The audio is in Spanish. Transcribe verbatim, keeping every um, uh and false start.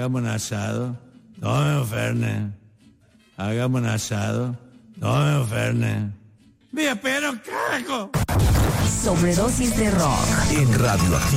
hagamos un asado. Tome un Fernet. Hagamos un asado. Tome un Fernet. ¡Me espero, carajo! Sobredosis de rock. En Radio